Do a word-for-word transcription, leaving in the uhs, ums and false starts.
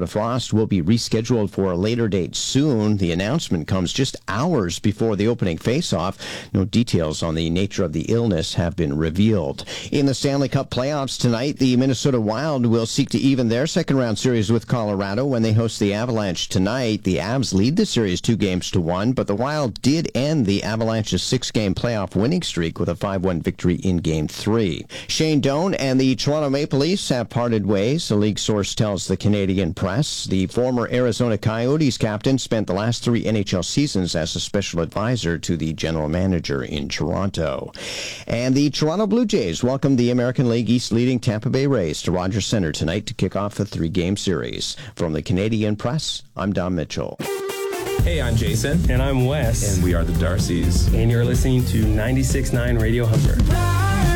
Minnesota Frost will be rescheduled for a later date soon. The announcement comes just hours before the opening faceoff. No details on the nature of the illness have been revealed. In the Stanley Cup playoffs tonight, the Minnesota Wild will seek to even their second-round series with Colorado when they host the Avalanche tonight. The Avs lead the series two games to one, but the Wild did end the Avalanche's six-game playoff winning streak with a five one victory in Game three. Shane Doan and the Toronto Maple Leafs have parted ways, a league source tells the Canadian Press. The former Arizona Coyotes captain spent the last three N H L seasons as a special advisor to the general manager in Toronto. And the Toronto Blue Jays welcomed the American League East leading Tampa Bay Rays to Rogers Center tonight to kick off a three-game series. From the Canadian Press, I'm Don Mitchell. Hey, I'm Jason. And I'm Wes. And we are the Darcys. And you're listening to ninety-six point nine Radio Humber.